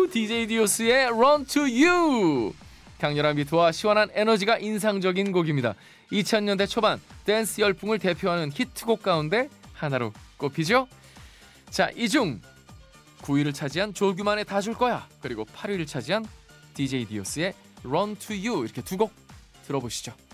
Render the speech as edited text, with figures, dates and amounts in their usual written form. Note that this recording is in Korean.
DJ 디오스의 Run to You. 강렬한 비트와 시원한 에너지가 인상적인 곡입니다. 2000년대 초반 댄스 열풍을 대표하는 히트곡 가운데 하나로 꼽히죠. 자, 이 중 9위를 차지한 조규만의 다 줄 거야, 그리고 8위를 차지한 DJ 디오스의 Run to You, 이렇게 두 곡 들어보시죠.